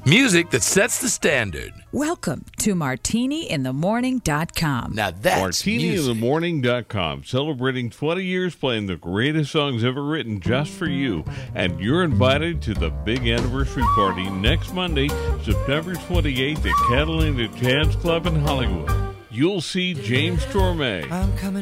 Music that sets the standard. Welcome to MartiniInTheMorning.com. Now that's music. MartiniInTheMorning.com, celebrating 20 years playing the greatest songs ever written just for you. And you're invited to the big anniversary party next Monday, September 28th at Catalina Jazz Club in Hollywood. You'll see James Torme,